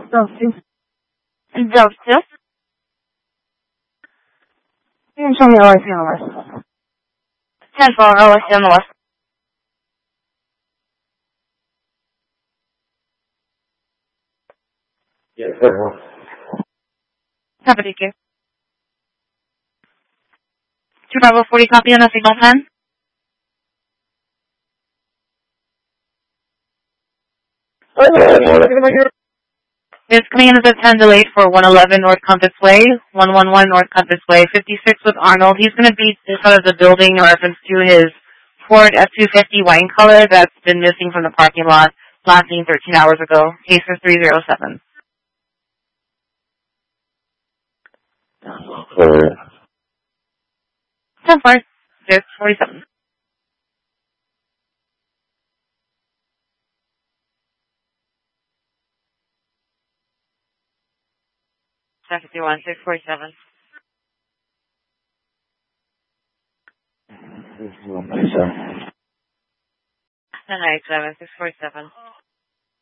Delta. Delta. And show me LIC on the list. 10-4, LIC on the list. Yes, sir. Copy, DQ. 2 Bravo 40, copy on the signal 10. It's coming in as a 10 delayed for 111 North Compass Way, 111 North Compass Way, 56 with Arnold. He's going to be in front of the building in reference to his Ford F-250 wine color that's been missing from the parking lot, last seen 13 hours ago. Case for 307. Clear. 10-4, 647. Traffic 51, 647. 197. 1097, 647.